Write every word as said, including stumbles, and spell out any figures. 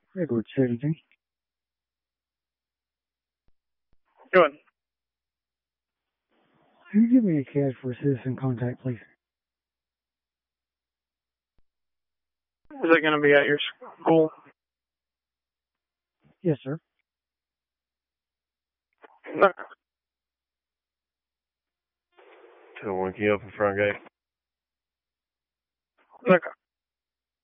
Edward Citizen. Good. Can you give me a cash for citizen contact, please? Is it going to be at your school? Yes, sir. Okay. Tell one key up in front gate. Okay.